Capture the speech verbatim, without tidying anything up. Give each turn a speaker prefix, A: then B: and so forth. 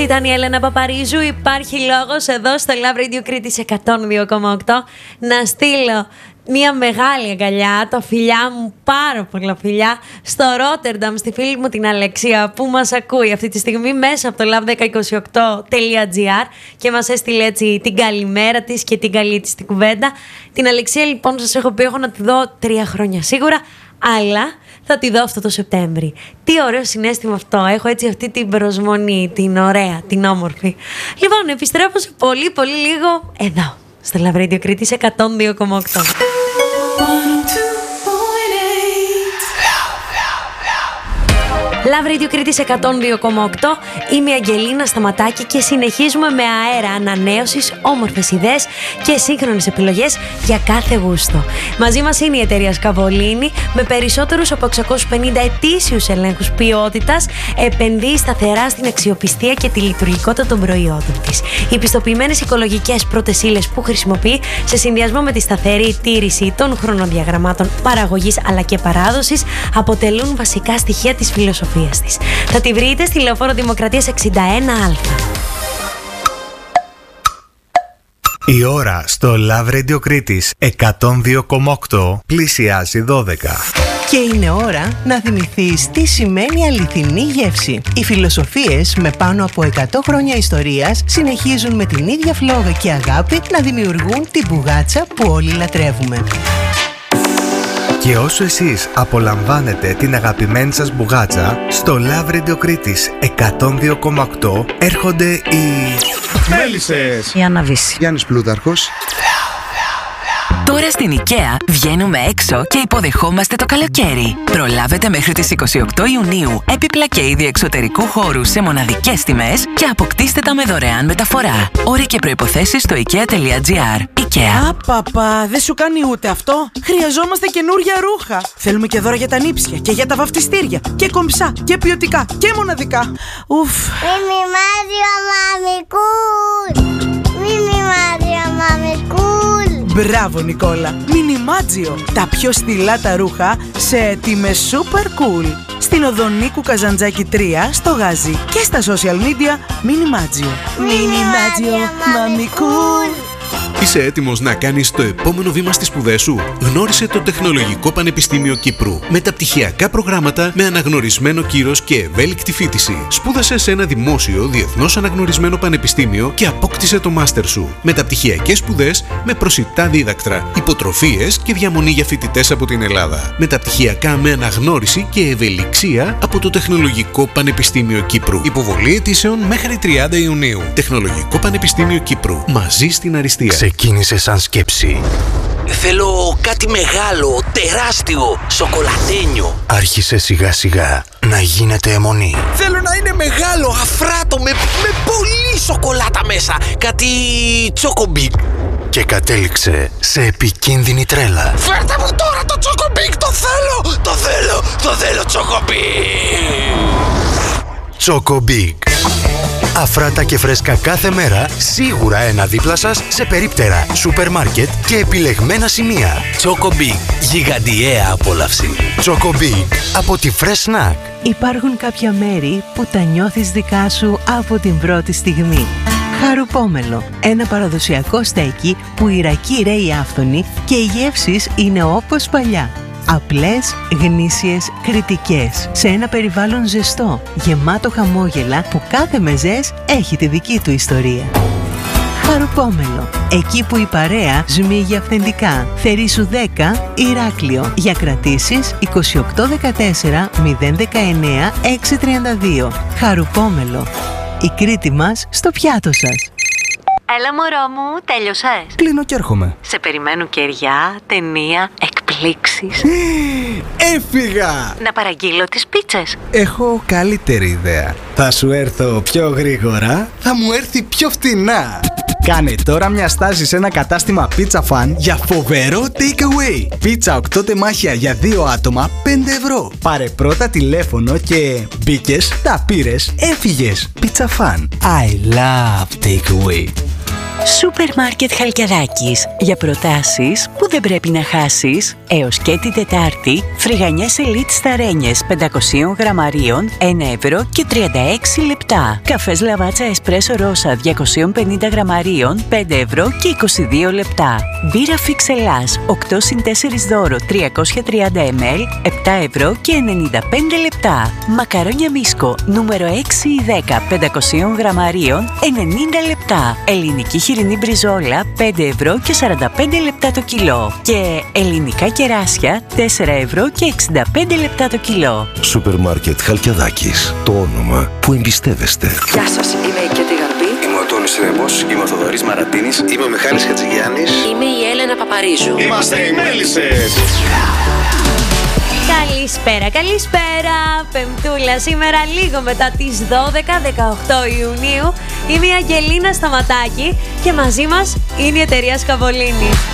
A: Ήταν η Έλενα Παπαρίζου. Υπάρχει λόγος εδώ στο Love Radio Κρήτης εκατόν δύο κόμμα οκτώ να στείλω μια μεγάλη αγκαλιά, τα φιλιά μου, πάρα πολλά φιλιά, στο Ρότερνταμ, στη φίλη μου την Αλεξία που μας ακούει αυτή τη στιγμή μέσα από το λαβ δέκα είκοσι οκτώ τελεία τζι άρ και μας έστειλε έτσι την καλημέρα της και την καλή της την κουβέντα. Την Αλεξία λοιπόν σας έχω πει, έχω να τη δω τρία χρόνια σίγουρα, αλλά θα τη δω αυτό το Σεπτέμβρη. Τι ωραίο συναίσθημα αυτό. Έχω έτσι αυτή την προσμονή, την ωραία, την όμορφη. Λοιπόν, επιστρέφω σε πολύ πολύ λίγο εδώ, στο Love Radio Κρήτης εκατόν δύο κόμμα οκτώ. Love Radio Κρήτης εκατόν δύο κόμμα οκτώ. Είμαι η Αγγελίνα Σταματάκη και συνεχίζουμε με αέρα ανανέωσης, όμορφες ιδέες και σύγχρονες επιλογές για κάθε γούστο. Μαζί μας είναι η εταιρεία Σκαβολίνη με περισσότερους από εξακόσιους πενήντα ετήσιους ελέγχους ποιότητας. Επενδύει σταθερά στην αξιοπιστία και τη λειτουργικότητα των προϊόντων της. Οι πιστοποιημένες οικολογικές πρώτες ύλες που χρησιμοποιεί, σε συνδυασμό με τη σταθερή τήρηση των χρονοδιαγραμμάτων παραγωγής αλλά και παράδοσης, αποτελούν βασικά στοιχεία της φιλοσοφίας της. Θα τη βρείτε στη Λεωφόρο Δημοκρατίας εξήντα ένα Α.
B: Η ώρα στο Love Radio Κρήτης εκατόν δύο κόμμα οκτώ πλησιάζει δώδεκα.
C: Και είναι ώρα να θυμηθείς τι σημαίνει αληθινή γεύση. Οι φιλοσοφίες με πάνω από εκατό χρόνια ιστορίας συνεχίζουν με την ίδια φλόγα και αγάπη να δημιουργούν την μπουγάτσα που όλοι λατρεύουμε.
B: Και όσο εσείς απολαμβάνετε την αγαπημένη σας μπουγάτσα, στο Love Radio Κρήτης εκατόν δύο κόμμα οκτώ έρχονται οι...
D: Μέλισσες!
E: Η Αναβίση.
D: Γιάννης Πλούταρχος.
F: Τώρα στην IKEA βγαίνουμε έξω και υποδεχόμαστε το καλοκαίρι. Προλάβετε μέχρι τις είκοσι οκτώ Ιουνίου έπιπλα και είδη εξωτερικού χώρου σε μοναδικές τιμές και αποκτήστε τα με δωρεάν μεταφορά. Όροι και προϋποθέσεις στο ikea τελεία τζι άρ. IKEA.
E: Απαπα, δεν σου κάνει ούτε αυτό. Χρειαζόμαστε καινούργια ρούχα. Θέλουμε και δώρα για τα νύψια και για τα βαφτιστήρια. Και κομψά και ποιοτικά και μοναδικά. Ουφ.
G: Μιμιμάδιο μαμικούλ. Μιμιμάδιο μαμικούλ.
E: Μπράβο Νικόλα. Μινιμάτζιο. Τα πιο στυλάτα ρούχα σε τιμές super cool. Στην οδό Νίκου Καζαντζάκη τρία στο Γάζι και στα social media Μινιμάτζιο. Μινιμάτζιο μαμικούλ.
H: Είσαι έτοιμος να κάνεις το επόμενο βήμα στις σπουδές σου? Γνώρισε το Τεχνολογικό Πανεπιστήμιο Κύπρου. Μεταπτυχιακά προγράμματα με αναγνωρισμένο κύρος και ευέλικτη φοιτηση. Σπούδασε σε ένα δημόσιο, διεθνώς αναγνωρισμένο πανεπιστήμιο και απόκτησε το μάστερ σου. Μεταπτυχιακές σπουδές με προσιτά δίδακτρα, υποτροφίες και διαμονή για φοιτητές από την Ελλάδα. Μεταπτυχιακά με αναγνώριση και ευελιξία από το Τεχνολογικό Πανεπιστήμιο Κύπρου. Υποβολή αιτήσεων μέχρι τριάντα Ιουνίου. Τεχνολογικό Πανεπιστήμιο Κύπρου. Μαζί στην αριστεία.
B: Ξεκίνησε σαν σκέψη.
I: Θέλω κάτι μεγάλο, τεράστιο, σοκολατένιο.
B: Άρχισε σιγά σιγά να γίνεται αιμονή.
I: Θέλω να είναι μεγάλο, αφράτο, με, με πολύ σοκολάτα μέσα. Κάτι τσόκομπικ.
B: Και κατέληξε σε επικίνδυνη τρέλα.
I: Φέρτε μου τώρα το τσόκομπικ, το θέλω, το θέλω, το θέλω τσόκομπικ.
B: Τσόκομπικ. Αφράτα και φρέσκα κάθε μέρα, σίγουρα ένα δίπλα σας σε περίπτερα, σούπερ μάρκετ και επιλεγμένα σημεία.
I: Τσόκομπικ, γιγαντιαία απόλαυση.
B: Τσόκομπικ, από τη Fresh Snack.
C: Υπάρχουν κάποια μέρη που τα νιώθεις δικά σου από την πρώτη στιγμή. Χαρουπόμελο, ένα παραδοσιακό στέκι που η ρακή ρέει άφθονη και οι γεύσεις είναι όπως παλιά. Απλές, γνήσιες, κριτικές. Σε ένα περιβάλλον ζεστό, γεμάτο χαμόγελα που κάθε μεζές έχει τη δική του ιστορία. Χαρουπόμελο. Εκεί που η παρέα σμίγει αυθεντικά. Θερήσου δέκα, Ηράκλειο. Για κρατήσεις είκοσι οκτώ δεκατέσσερα μηδέν δεκαεννέα έξι τριάντα δύο. Χαρουπόμελο. Η Κρήτη μας στο πιάτο σας.
A: Έλα μωρό μου, τέλειωσες?
D: Κλείνω και έρχομαι.
A: Σε περιμένουν κεριά, ταινία, εκπλήξεις.
D: Έφυγα!
A: Να παραγγείλω τις πίτσες.
D: Έχω καλύτερη ιδέα. Θα σου έρθω πιο γρήγορα, θα μου έρθει πιο φτηνά. Κάνε τώρα μια στάση σε ένα κατάστημα Pizza Fan για φοβερό takeaway. Πίτσα οκτώ τεμάχια για δύο άτομα, πέντε ευρώ. Πάρε πρώτα τηλέφωνο και μπήκες, τα πήρες, έφυγες. Pizza Fan. I love takeaway.
F: Σούπερ Μάρκετ Χαλκιαδάκης. Για προτάσεις που δεν πρέπει να χάσεις. Έως και την Τετάρτη, φρυγανιές Elite Σταρένιες πεντακόσια γραμμαρίων, ένα ευρώ και τριάντα έξι λεπτά. Καφές Λαβάτσα Εσπρέσο Ρώσα διακόσια πενήντα γραμμαρίων, πέντε ευρώ και είκοσι δύο λεπτά. Μπύρα Φίξ Ελλάς οκτώ συν τέσσερα δώρο τριακόσια τριάντα μιλιλίτρ, επτά ευρώ και ενενήντα πέντε λεπτά. Μακαρόνια Μίσκο νούμερο έξι ή δέκα, πεντακόσια γραμμαρίων, ενενήντα λεπτά. Ελληνική χοιρινή μπριζόλα, πέντε ευρώ και σαράντα πέντε λεπτά το κιλό. Και ελληνικά κεράσια, τέσσερα ευρώ και εξήντα πέντε λεπτά το κιλό.
J: Σούπερ Μάρκετ Χαλκιαδάκης. Το όνομα που εμπιστεύεστε.
K: Γεια σας, είμαι η Κέτη Γαρμπή.
L: Είμαι ο Τόνης Ρεμπός. Είμαι ο Θοδωρής Μαρατίνης.
M: Είμαι ο Μιχάλης Χατζηγιάννης.
K: Είμαι η Έλενα Παπαρίζου.
N: Είμαστε οι Μέλισσες.
A: Καλησπέρα, καλησπέρα. Πεμπτούλα, σήμερα λίγο μετά τις δώδεκα, δεκαοκτώ Ιουνίου. Είμαι η Αγγελίνα Σταματάκη και μαζί μας είναι η εταιρεία Σκαβολίνη.